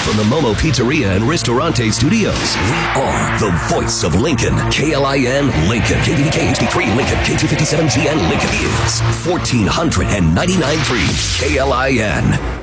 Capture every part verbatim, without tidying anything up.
from the Momo Pizzeria and Ristorante Studios, we are the voice of Lincoln. K L I N Lincoln. K V D K H D three Lincoln. K two fifty-seven G N Lincoln is fourteen ninety-nine point three K L I N.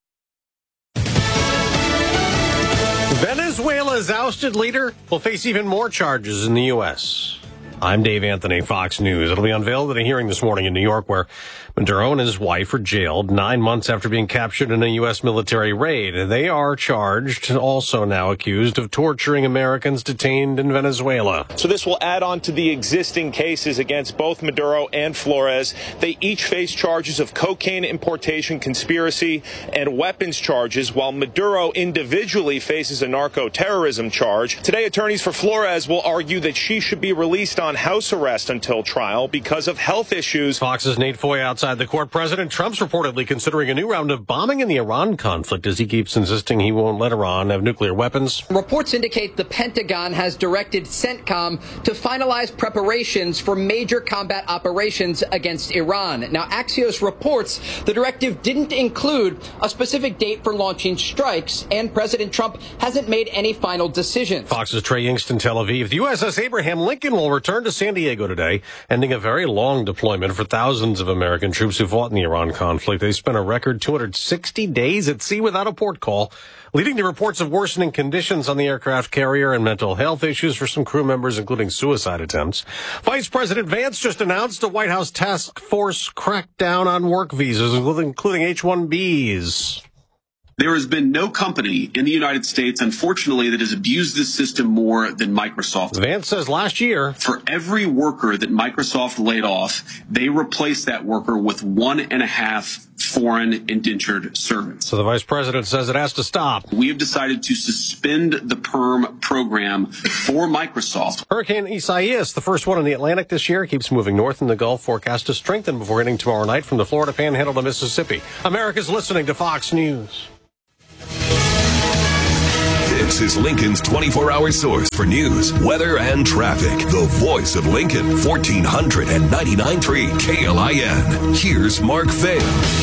Venezuela's ousted leader will face even more charges in the U S I'm Dave Anthony, Fox News. It'll be unveiled at a hearing this morning in New York where Maduro and his wife are jailed nine months after being captured in a U S military raid. They are charged, also now accused, of torturing Americans detained in Venezuela. So this will add on to the existing cases against both Maduro and Flores. They each face charges of cocaine importation conspiracy and weapons charges, while Maduro individually faces a narco-terrorism charge. Today, attorneys for Flores will argue that she should be released on house arrest until trial because of health issues. Fox's Nate Foy outside the court. President Trump's reportedly considering a new round of bombing in the Iran conflict as he keeps insisting he won't let Iran have nuclear weapons. Reports indicate the Pentagon has directed CENTCOM to finalize preparations for major combat operations against Iran. Now, Axios reports the directive didn't include a specific date for launching strikes, and President Trump hasn't made any final decisions. Fox's Trey Yingst in Tel Aviv. The U S S Abraham Lincoln will return to San Diego today, ending a very long deployment for thousands of American troops who fought in the Iran conflict. They spent a record two hundred sixty days at sea without a port call, leading to reports of worsening conditions on the aircraft carrier and mental health issues for some crew members, including suicide attempts. Vice President Vance just announced a White House task force crackdown on work visas, including H one Bs. There has been no company in the United States, unfortunately, that has abused this system more than Microsoft. Vance says last year, for every worker that Microsoft laid off, they replaced that worker with one and a half foreign indentured servants. So the vice president says it has to stop. We have decided to suspend the PERM program for Microsoft. Hurricane Isaias, the first one in the Atlantic this year, keeps moving north in the Gulf, forecast to strengthen before hitting tomorrow night from the Florida Panhandle to Mississippi. America's listening to Fox News. This is Lincoln's twenty-four hour source for news, weather, and traffic. The voice of Lincoln, fourteen ninety-nine point three K L I N. Here's Mark Vail.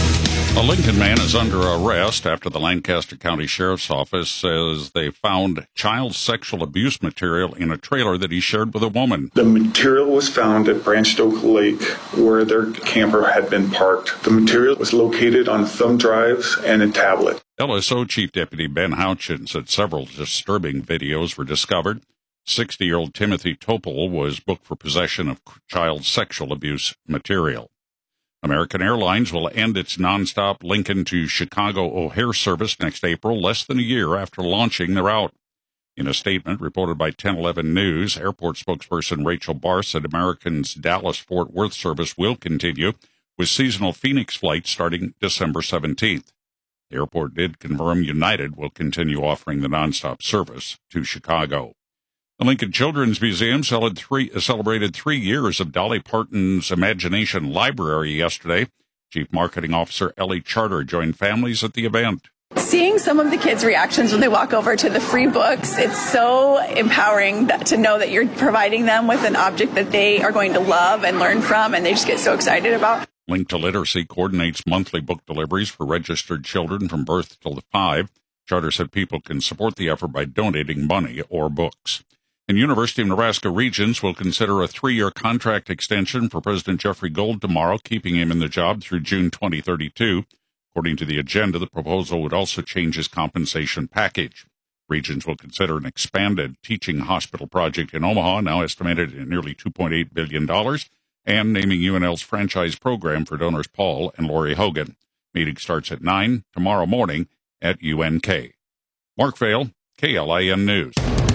A Lincoln man is under arrest after the Lancaster County Sheriff's Office says they found child sexual abuse material in a trailer that he shared with a woman. The material was found at Branched Oak Lake, where their camper had been parked. The material was located on thumb drives and a tablet. L S O Chief Deputy Ben Houchin said several disturbing videos were discovered. sixty-year-old Timothy Topol was booked for possession of child sexual abuse material. American Airlines will end its nonstop Lincoln to Chicago O'Hare service next April, less than a year after launching the route. In a statement reported by ten eleven News, airport spokesperson Rachel Barr said American's Dallas-Fort Worth service will continue, with seasonal Phoenix flights starting December seventeenth. The airport did confirm United will continue offering the nonstop service to Chicago. The Lincoln Children's Museum celebrated three years of Dolly Parton's Imagination Library yesterday. Chief Marketing Officer Ellie Charter joined families at the event. Seeing some of the kids' reactions when they walk over to the free books, it's so empowering that, to know that you're providing them with an object that they are going to love and learn from, and they just get so excited about. Link to Literacy coordinates monthly book deliveries for registered children from birth till five. Charter said people can support the effort by donating money or books. And University of Nebraska Regents will consider a three-year contract extension for President Jeffrey Gold tomorrow, keeping him in the job through June twenty thirty-two. According to the agenda, the proposal would also change his compensation package. Regents will consider an expanded teaching hospital project in Omaha, now estimated at nearly two point eight billion dollars, and naming U N L's franchise program for donors Paul and Lori Hogan. Meeting starts at nine tomorrow morning at U N K. Mark Vail, K L I N News.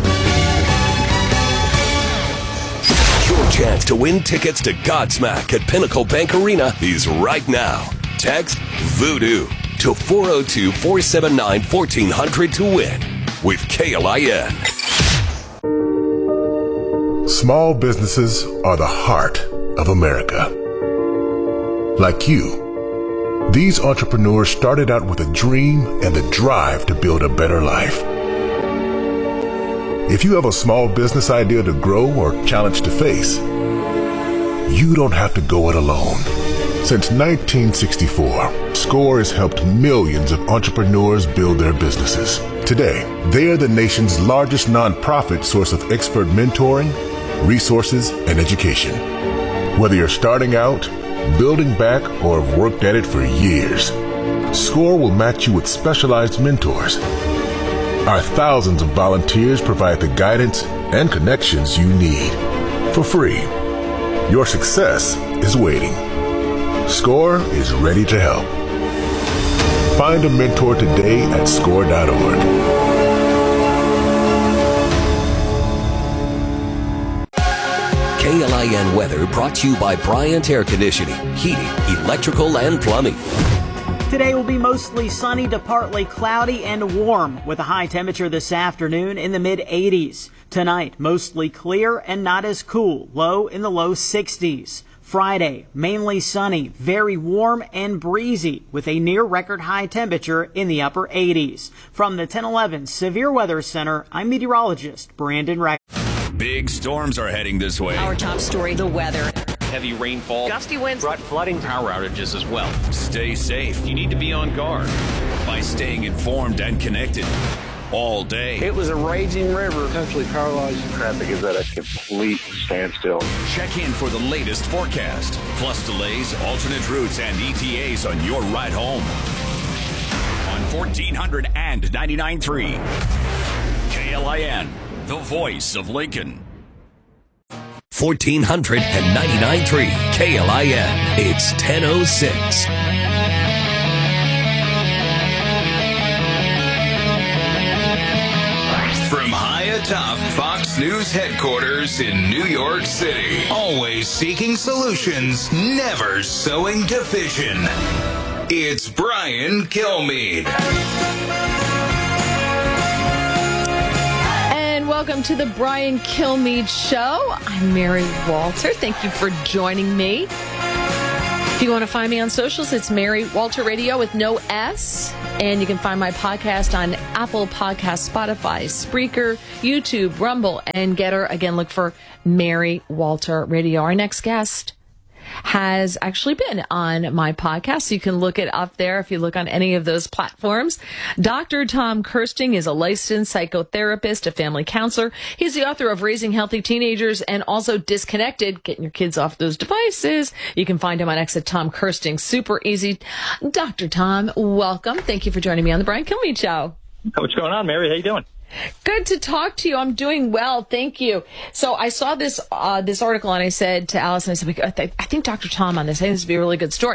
Your chance to win tickets to Godsmack at Pinnacle Bank Arena is right now. Text VOODOO to four oh two, four seven nine, one four zero zero to win with K L I N. Small businesses are the heart of America. Like you, these entrepreneurs started out with a dream and the drive to build a better life. If you have a small business idea to grow or challenge to face, you don't have to go it alone. Since nineteen sixty-four, SCORE has helped millions of entrepreneurs build their businesses. Today, they are the nation's largest nonprofit source of expert mentoring, resources, and education. Whether you're starting out, building back, or have worked at it for years, SCORE will match you with specialized mentors. Our thousands of volunteers provide the guidance and connections you need for free. Your success is waiting. SCORE is ready to help. Find a mentor today at score dot org. K L I N weather brought to you by Bryant Air Conditioning, Heating, Electrical, and Plumbing. Today will be mostly sunny to partly cloudy and warm, with a high temperature this afternoon in the mid eighties. Tonight, mostly clear and not as cool, low in the low sixties. Friday, mainly sunny, very warm and breezy, with a near record high temperature in the upper eighties. From the ten eleven Severe Weather Center, I'm meteorologist Brandon Reck. Big storms are heading this way. Our top story, the weather. Heavy rainfall, gusty winds, brought flooding, power outages as well. Stay safe. You need to be on guard by staying informed and connected all day. It was a raging river. Potentially paralyzing traffic is at a complete standstill. Check in for the latest forecast, plus delays, alternate routes, and E T As on your ride home. On fourteen hundred and ninety-nine point three. K L I N, the voice of Lincoln. fourteen ninety-nine point three K L I N. It's ten oh six. From high atop Fox News headquarters in New York City, always seeking solutions, never sowing division. It's Brian Kilmeade. Welcome to the Brian Kilmeade Show. I'm Mary Walter. Thank you for joining me. If you want to find me on socials, it's Mary Walter Radio with no S. And you can find my podcast on Apple Podcasts, Spotify, Spreaker, YouTube, Rumble, and Getter. Again, look for Mary Walter Radio. Our next guest has actually been on my podcast. You can look it up there if you look on any of those platforms. Doctor Tom Kersting is a licensed psychotherapist, a family counselor. He's the author of Raising Healthy Teenagers and also Disconnected, Getting Your Kids Off Those Devices. You can find him on X at Tom Kersting. Super easy. Doctor Tom, welcome. Thank you for joining me on the Brian Kilmeade Show. What's going on, Mary? How you doing? Good to talk to you. I'm doing well. Thank you. So I saw this uh, this article and I said to Allison, I said, I, th- I think Doctor Tom on this. I think this would be a really good story.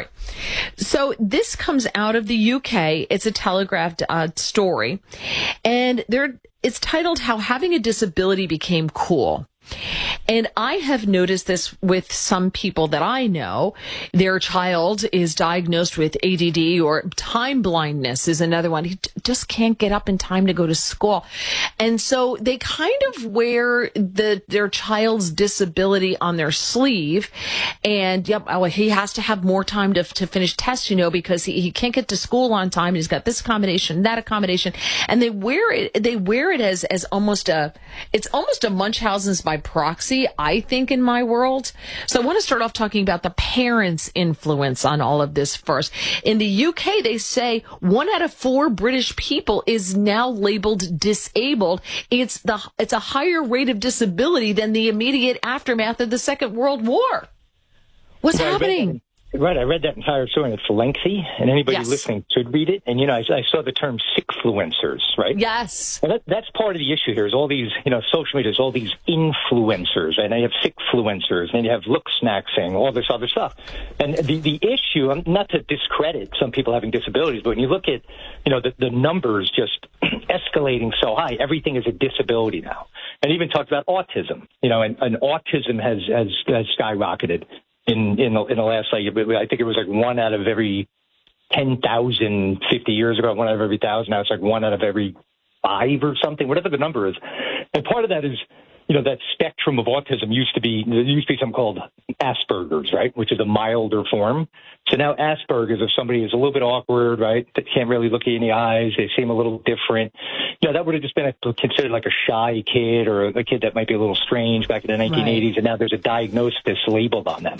So this comes out of the U K. It's a Telegraph uh, story. And there, it's titled How Having a Disability Became Cool. And I have noticed this with some people that I know. Their child is diagnosed with A D D, or time blindness is another one. He t- just can't get up in time to go to school. And so they kind of wear the their child's disability on their sleeve. And yep, oh, he has to have more time to, to finish tests, you know, because he, he can't get to school on time. He's got this accommodation, that accommodation. And they wear it, they wear it as, as almost a, it's almost a Munchausen's by proxy, I think, in my world. So I want to start off talking about the parents' influence on all of this first. In the U K, they say one out of four British people is now labeled disabled. It's the it's a higher rate of disability than the immediate aftermath of the Second World War. What's right, happening? Right, I read that entire story, and it's lengthy, and anybody yes. listening should read it. And, you know, I, I saw the term sickfluencers, right? Yes. And that, that's part of the issue here is all these, you know, social media, there's all these influencers, and they have sickfluencers, and you have look snacksing, all this other stuff. And the, the issue, not to discredit some people having disabilities, but when you look at, you know, the, the numbers just escalating so high, everything is a disability now. And even talked about autism, you know, and, and autism has, has, has skyrocketed. In in the, in the last, like, I think it was like one out of every ten thousand fifty years ago, one out of every thousand. Now it's like one out of every five or something, whatever the number is. And part of that is, you know, that spectrum of autism used to be, there used to be something called Asperger's, right, which is a milder form. So now Asperger's, if somebody is a little bit awkward, right, that can't really look you in the eyes, they seem a little different, you know, that would have just been a, considered like a shy kid or a, a kid that might be a little strange back in the nineteen eighties, right. And now there's a diagnosis labeled on them.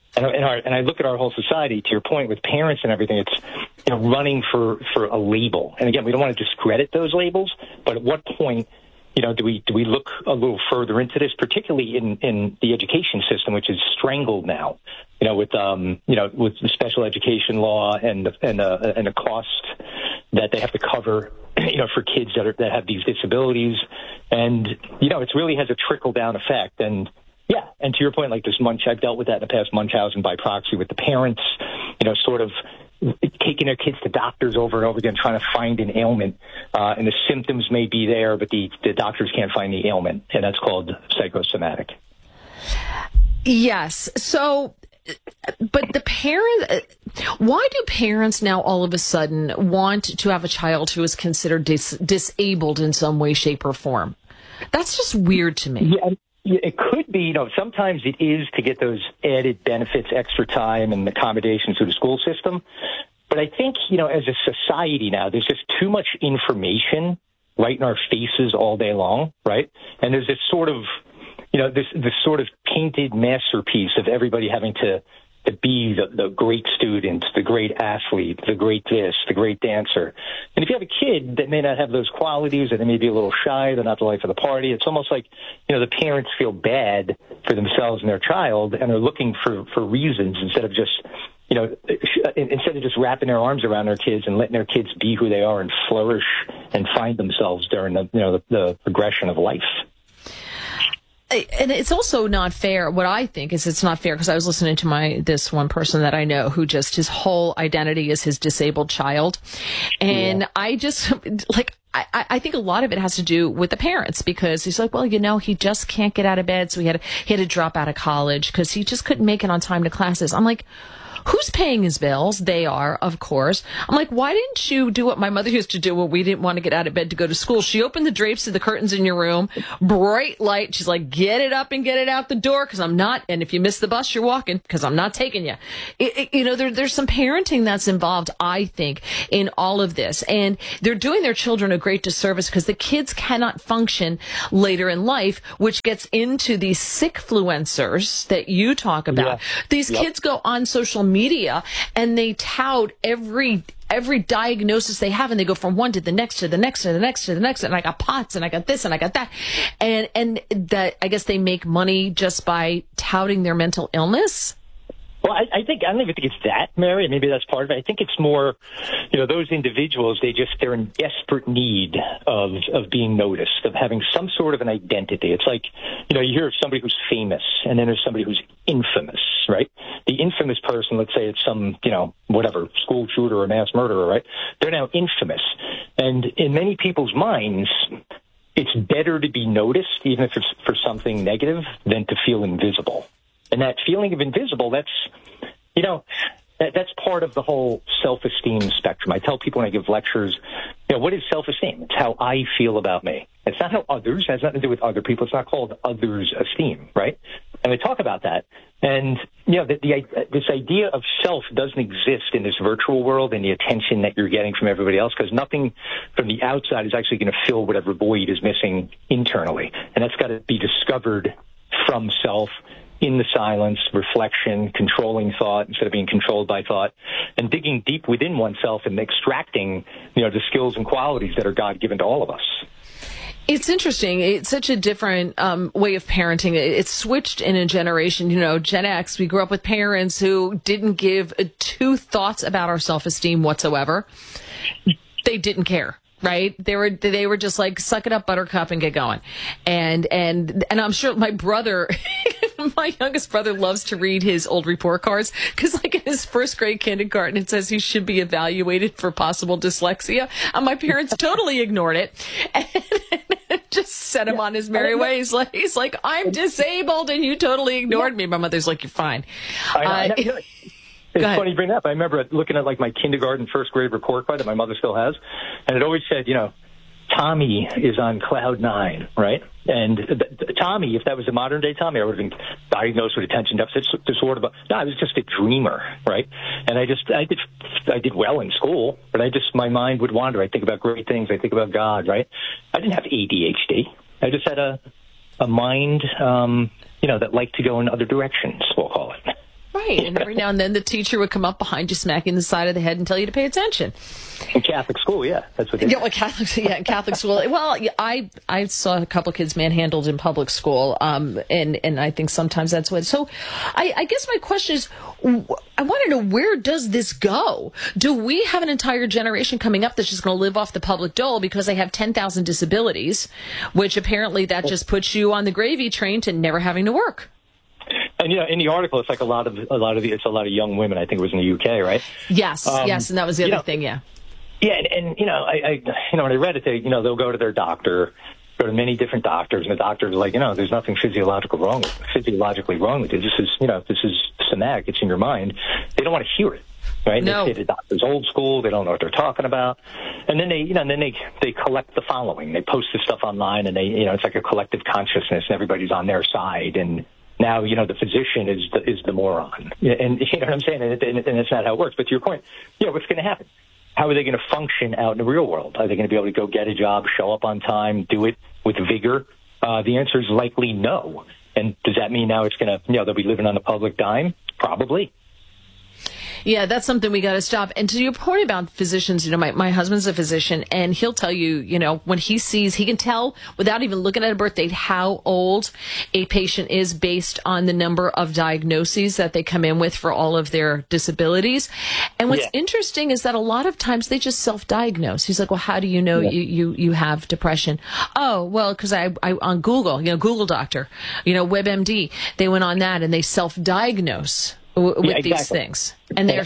And, and, our, and I look at our whole society, to your point, with parents and everything, it's, you know, running for, for a label. And again, we don't want to discredit those labels, but at what point, you know, do we do we look a little further into this, particularly in, in the education system, which is strangled now, you know, with um, you know, with the special education law and and uh, and the cost that they have to cover, you know, for kids that are that have these disabilities, and you know, it really has a trickle down effect. And yeah, and to your point, like this Munch, I've dealt with that in the past, Munchausen by proxy, with the parents, you know, sort of taking their kids to doctors over and over again, trying to find an ailment, uh, and the symptoms may be there, but the, the doctors can't find the ailment, and that's called psychosomatic. Yes. So, but the parent, why do parents now all of a sudden want to have a child who is considered dis- disabled in some way, shape, or form? That's just weird to me. Yeah. Yeah, it could be, you know, sometimes it is to get those added benefits, extra time and accommodations through the school system. But I think, you know, as a society now, there's just too much information right in our faces all day long, right? And there's this sort of, you know, this, this sort of painted masterpiece of everybody having to, to be the, the great student, the great athlete, the great this, the great dancer. And if you have a kid that may not have those qualities, and they may be a little shy, they're not the life of the party, it's almost like, you know, the parents feel bad for themselves and their child, and are looking for, for reasons instead of just, you know, instead of just wrapping their arms around their kids and letting their kids be who they are and flourish and find themselves during the, you know, the, the progression of life. And it's also not fair. What I think is it's not fair, because I was listening to my this one person that I know who just, his whole identity is his disabled child. And yeah. I just, like, I, I think a lot of it has to do with the parents, because he's like, well, you know, he just can't get out of bed. So he had to, he had to drop out of college because he just couldn't make it on time to classes. I'm like, who's paying his bills? They are, of course. I'm like, why didn't you do what my mother used to do when we didn't want to get out of bed to go to school? She opened the drapes to the curtains in your room, bright light. She's like, get it up and get it out the door, because I'm not, and if you miss the bus, you're walking, because I'm not taking you. It, it, you know, there, there's some parenting that's involved, I think, in all of this. And they're doing their children a great disservice, because the kids cannot function later in life, which gets into these sickfluencers that you talk about. Yeah. These yep. kids go on social media and they tout every every diagnosis they have, and they go from one to the next to the next to the next to the next, and I got POTS and I got this and I got that, and and that I guess they make money just by touting their mental illness. Well, I, I think I don't even think it's that, Mary. Maybe that's part of it. I think it's more, you know, those individuals, they just, they're in desperate need of of being noticed, of having some sort of an identity. It's like, you know, you hear of somebody who's famous, and then there's somebody who's infamous, right? The infamous person, let's say it's some, you know, whatever, school shooter or mass murderer, right? They're now infamous. And in many people's minds, it's better to be noticed, even if it's for something negative, than to feel invisible. And that feeling of invisible, that's, you know, that, that's part of the whole self-esteem spectrum. I tell people when I give lectures, you know, what is self-esteem? It's how I feel about me. It's not how others, it has nothing to do with other people. It's not called others' esteem, right? And we talk about that. And, you know, the, the, this idea of self doesn't exist in this virtual world and the attention that you're getting from everybody else, because nothing from the outside is actually going to fill whatever void is missing internally. And that's got to be discovered from self, in the silence, reflection, controlling thought instead of being controlled by thought, and digging deep within oneself and extracting, you know, the skills and qualities that are God-given to all of us. It's interesting. It's such a different um, way of parenting. It's switched in a generation. You know, Gen X, we grew up with parents who didn't give two thoughts about our self-esteem whatsoever. They didn't care. Right? They were, they were just like, suck it up, buttercup, and get going. And, and, and I'm sure my brother, my youngest brother loves to read his old report cards, because like in his first grade kindergarten, it says he should be evaluated for possible dyslexia. And my parents totally ignored it and just set him on his merry way. He's like, he's like, I'm disabled and you totally ignored me. My mother's like, you're fine. I know, uh, I know. It's funny you bring that up. I remember looking at like my kindergarten, first grade report card that my mother still has, and it always said, you know, Tommy is on cloud nine, right? And th- Tommy, if that was a modern day Tommy, I would have been diagnosed with attention deficit disorder. But no, I was just a dreamer, right? And I just, I did, I did well in school, but I just, my mind would wander. I think about great things. I think about God, right? I didn't have A D H D. I just had a, a mind, um, you know, that liked to go in other directions, we'll call it. Right. And every now and then the teacher would come up behind you, smacking the side of the head and tell you to pay attention. In Catholic school, yeah. That's what they Yeah, well, Catholic, yeah, in Catholic school. Well, I I saw a couple kids manhandled in public school, um, and, and I think sometimes that's what. So I, I guess my question is, I want to know, where does this go? Do we have an entire generation coming up that's just going to live off the public dole because they have ten thousand disabilities, which apparently that just puts you on the gravy train to never having to work? And you know, in the article, it's like a lot of a lot of the, it's a lot of young women. I think it was in the U K, right? Yes, um, yes, and that was the other know, thing, yeah. Yeah, and, and you know, I, I you know when I read it, they you know they'll go to their doctor, go to many different doctors, and the doctor's like, you know, there's nothing physiological wrong, physiologically wrong with it. This is you know this is somatic. It's in your mind. They don't want to hear it. Right? No. They say the doctor's old school. They don't know what they're talking about. And then they, you know, and then they, they collect the following. They post this stuff online and they, you know, it's like a collective consciousness and everybody's on their side. And now, you know, the physician is the, is the moron. And you know what I'm saying? And, and, and it's not how it works. But to your point, you know, what's going to happen? How are they going to function out in the real world? Are they going to be able to go get a job, show up on time, do it with vigor? Uh, the answer is likely no. And does that mean now it's going to, you know, they'll be living on a public dime? Probably. Yeah, that's something we got to stop. And to your point about physicians, you know, my, my husband's a physician, and he'll tell you, you know, when he sees, he can tell without even looking at a birth date how old a patient is based on the number of diagnoses that they come in with for all of their disabilities. And what's yeah. interesting is that a lot of times they just self-diagnose. He's like, well, how do you know yeah. you, you, you have depression? Oh, well, because I, I on Google, you know, Google Doctor, you know, WebMD, they went on that and they self-diagnose w- with yeah, exactly. these things. And they're...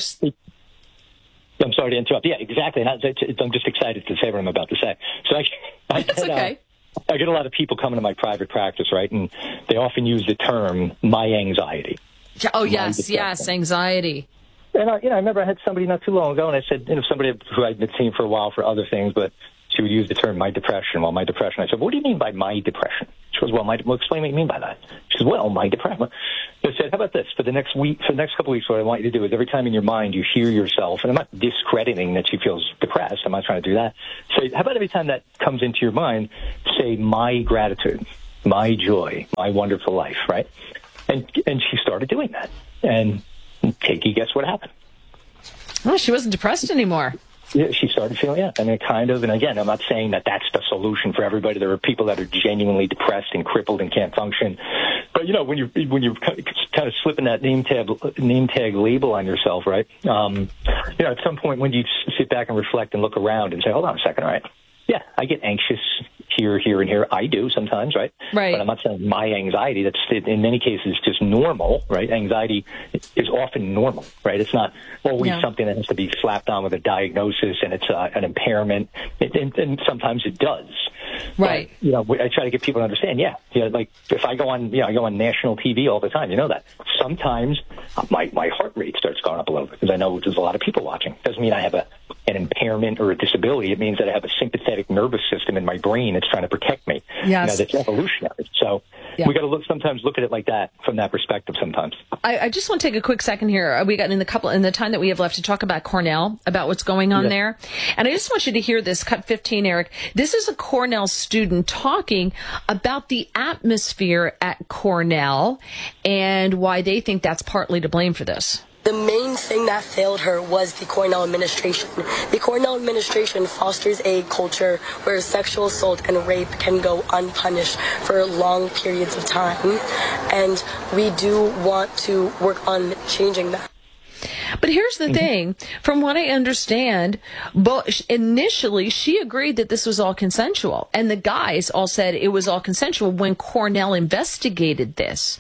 I'm sorry to interrupt. Yeah, exactly. And I'm just excited to say what I'm about to say. So I, I That's get, okay. Uh, I get a lot of people coming to my private practice, right? And they often use the term "my anxiety." Oh, yes, yes, anxiety. And I, you know, I remember I had somebody not too long ago, and I said, you know, somebody who I'd been seeing for a while for other things, but she would use the term "my depression." Well, my depression. I said, "What do you mean by my depression?" She goes, "Well, my, well, explain what you mean by that." She goes, "Well, my depression." I said, "How about this? For the next week, for the next couple of weeks, what I want you to do is every time in your mind you hear yourself, and I'm not discrediting that she feels depressed. I'm not trying to do that. Say, how about every time that comes into your mind, say my gratitude, my joy, my wonderful life, right?" And and she started doing that, and take you guess what happened? Well, she wasn't depressed anymore. Yeah, she started feeling, yeah, and it kind of, and again, I'm not saying that that's the solution for everybody. There are people that are genuinely depressed and crippled and can't function. But, you know, when you're, when you're kind of slipping that name tag, name tag label on yourself, right, um, you know, at some point when you sit back and reflect and look around and say, hold on a second, all right, yeah, I get anxious here, here, and here. I do sometimes, right? Right. But I'm not saying my anxiety. That's in many cases just normal, right? Anxiety is often normal, right? It's not always no. something that has to be slapped on with a diagnosis and it's uh, an impairment. It, and, and sometimes it does. Right. But, you know, I try to get people to understand. Yeah, yeah. Like if I go on, you know, I go on national T V all the time. You know that. Sometimes my my heart rate starts going up a little bit because I know there's a lot of people watching. Doesn't mean I have a an impairment or a disability. It means that I have a sympathetic nervous system in my brain that's trying to protect me. Yes. You know, that's evolutionary. So yeah. we got to look sometimes look at it like that from that perspective. Sometimes. I, I just want to take a quick second here. We got in the couple in the time that we have left to talk about Cornell, about what's going on yeah. there, and I just want you to hear this. Cut fifteen, Eric. This is a Cornell student talking about the atmosphere at Cornell and why they think that's partly to blame for this. The main thing that failed her was the Cornell administration. The Cornell administration fosters a culture where sexual assault and rape can go unpunished for long periods of time, and we do want to work on changing that. But here's the thing, from what I understand, but initially she agreed that this was all consensual, and the guys all said it was all consensual when Cornell investigated this.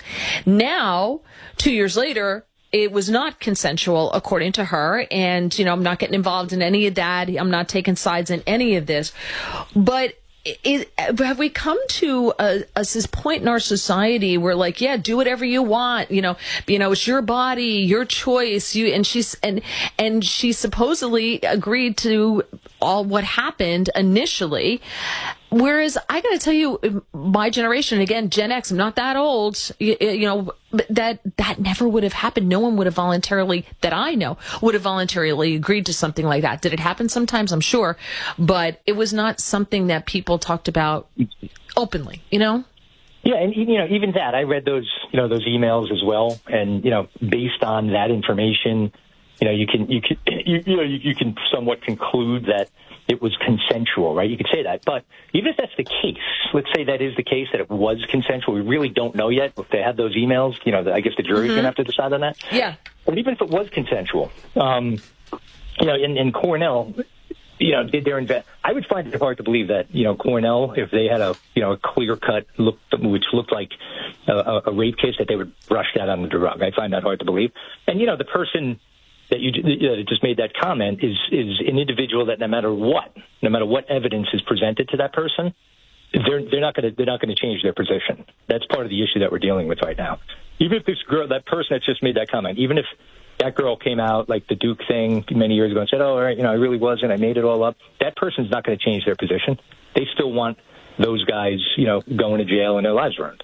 Now, two years later, it was not consensual, according to her, and, you know, I'm not getting involved in any of that. I'm not taking sides in any of this. But It, have we come to a, a this point in our society where, like, yeah, do whatever you want, you know, you know, it's your body, your choice, you, and she's, and, and she supposedly agreed to all what happened initially. Whereas I got to tell you, my generation, again, Gen X, I'm not that old, you, you know, that that never would have happened. No one would have voluntarily, that I know, would have voluntarily agreed to something like that. Did it happen sometimes? I'm sure. But it was not something that people talked about openly, you know? Yeah, and you know, even that, I read those, you know, those emails as well, and you know, based on that information, you know, you can you can you, you know you, you can somewhat conclude that it was consensual, right? You could say that, but even if that's the case, let's say that is the case, that it was consensual. We really don't know yet if they had those emails. You know, I guess the jury's mm-hmm. going to have to decide on that. Yeah. But even if it was consensual, um, you know, in, in Cornell. You know, did their invest? I would find it hard to believe that, you know, Cornell, if they had a, you know, a clear cut look, which looked like a, a rape case, that they would brush that on the drug. I find that hard to believe. And, you know, the person that you, you know, that just made that comment is, is an individual that no matter what, no matter what evidence is presented to that person, they're, they're not going to, they're not going to change their position. That's part of the issue that we're dealing with right now. Even if this girl, that person that just made that comment, even if that girl came out like the Duke thing many years ago and said, oh, all right, you know, I really wasn't. I made it all up. That person's not going to change their position. They still want those guys, you know, going to jail and their lives ruined.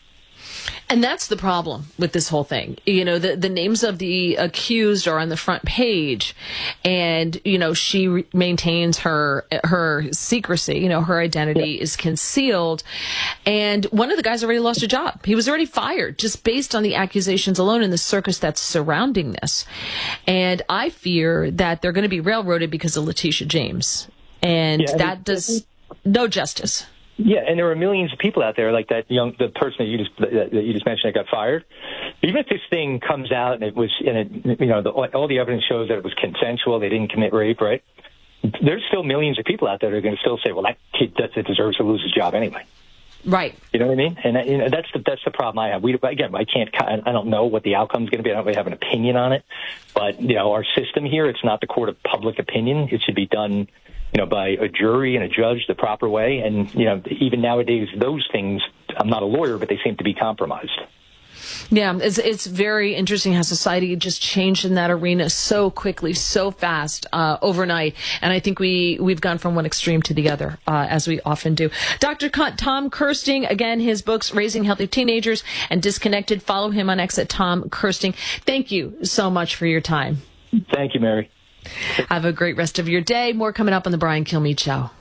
And that's the problem with this whole thing. You know, the, the names of the accused are on the front page, and, you know, she re- maintains her her secrecy. You know, her identity yeah. is concealed. And one of the guys already lost a job. He was already fired just based on the accusations alone and the circus that's surrounding this. And I fear that they're going to be railroaded because of Letitia James. And yeah, that does no justice. Yeah, and there are millions of people out there like that young, the person that you just that you just mentioned that got fired. Even if this thing comes out and it was, and it, you know, the, all the evidence shows that it was consensual, they didn't commit rape, right? There's still millions of people out there that are going to still say, well, that kid that deserves to lose his job anyway. Right. You know what I mean? And you know, that's the that's the problem I have. We again, I can't, I don't know what the outcome is going to be. I don't really have an opinion on it. But you know, our system here, it's not the court of public opinion. It should be done, you know, by a jury and a judge the proper way. And, you know, even nowadays, those things, I'm not a lawyer, but they seem to be compromised. Yeah, it's it's very interesting how society just changed in that arena so quickly, so fast, uh, overnight. And I think we, we've gone from one extreme to the other, uh, as we often do. Doctor Tom Kersting, again, his books, Raising Healthy Teenagers and Disconnected. Follow him on X at Tom Kersting. Thank you so much for your time. Thank you, Mary. Have a great rest of your day. More coming up on the Brian Kilmeade Show.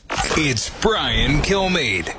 It's Brian Kilmeade.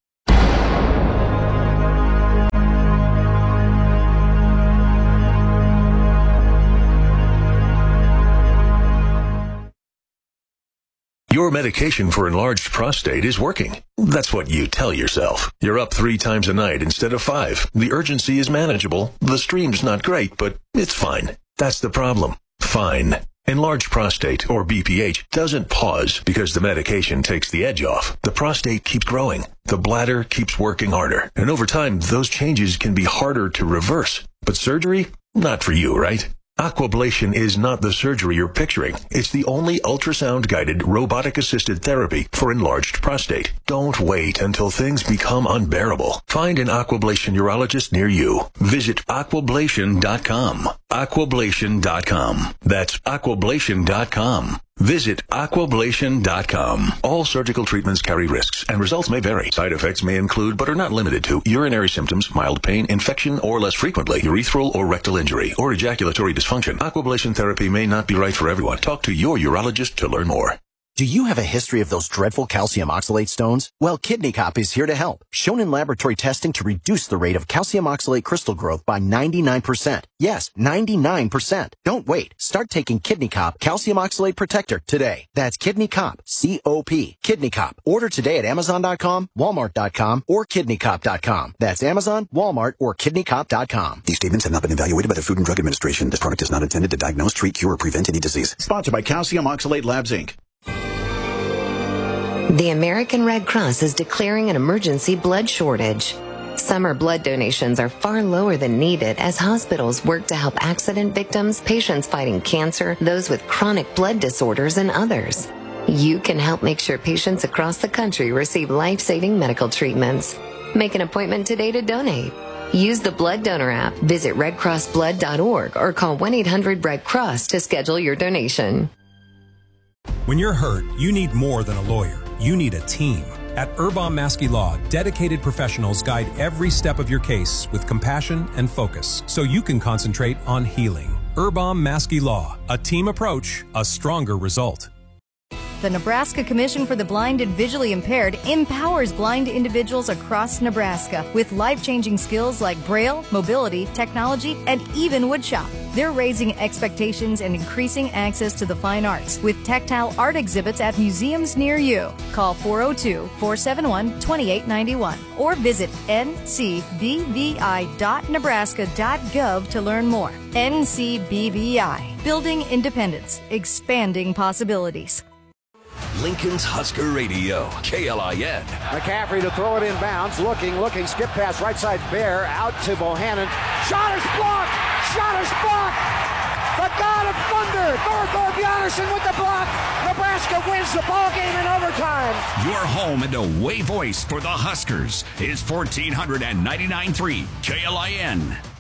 Your medication for enlarged prostate is working. That's what you tell yourself. You're up three times a night instead of five. The urgency is manageable. The stream's not great, but it's fine. That's the problem. Fine. Enlarged prostate, or B P H, doesn't pause because the medication takes the edge off. The prostate keeps growing. The bladder keeps working harder. And over time, those changes can be harder to reverse. But surgery? Not for you, right? Aquablation is not the surgery you're picturing. It's the only ultrasound-guided, robotic-assisted therapy for enlarged prostate. Don't wait until things become unbearable. Find an Aquablation urologist near you. Visit aquablation dot com. aquablation dot com. That's aquablation dot com. Visit aquablation dot com. All surgical treatments carry risks, and results may vary. Side effects may include, but are not limited to, urinary symptoms, mild pain, infection, or less frequently, urethral or rectal injury, or ejaculatory dysfunction. Aquablation therapy may not be right for everyone. Talk to your urologist to learn more. Do you have a history of those dreadful calcium oxalate stones? Well, Kidney Cop is here to help. Shown in laboratory testing to reduce the rate of calcium oxalate crystal growth by ninety-nine percent. Yes, ninety-nine percent. Don't wait. Start taking Kidney Cop Calcium Oxalate Protector today. That's Kidney Cop, C O P. Kidney Cop. Order today at amazon dot com, walmart dot com, or kidney cop dot com. That's Amazon, Walmart, or kidney cop dot com. These statements have not been evaluated by the Food and Drug Administration. This product is not intended to diagnose, treat, cure, or prevent any disease. Sponsored by Calcium Oxalate Labs, Incorporated. The American Red Cross is declaring an emergency blood shortage. Summer blood donations are far lower than needed as hospitals work to help accident victims, patients fighting cancer, those with chronic blood disorders, and others. You can help make sure patients across the country receive life-saving medical treatments. Make an appointment today to donate. Use the Blood Donor app, visit red cross blood dot org, or call one eight hundred red cross to schedule your donation. When you're hurt, you need more than a lawyer. You need a team. At Urbam Maskey Law, dedicated professionals guide every step of your case with compassion and focus so you can concentrate on healing. Urbam Maskey Law, a team approach, a stronger result. The Nebraska Commission for the Blind and Visually Impaired empowers blind individuals across Nebraska with life-changing skills like Braille, mobility, technology, and even woodshop. They're raising expectations and increasing access to the fine arts with tactile art exhibits at museums near you. Call four oh two, four seven one, two eight nine one or visit n c b v i dot nebraska dot gov to learn more. N C B V I, building independence, expanding possibilities. Lincoln's Husker Radio, K L I N. McCaffrey to throw it in bounds. Looking, looking, skip pass, right side Bear, out to Bohannon. Shot is blocked! Shot is blocked! The God of Thunder, Thorthorpe Bjarnason with the block. Nebraska wins the ball game in overtime. Your home and away voice for the Huskers is fourteen ninety-nine point three K L I N.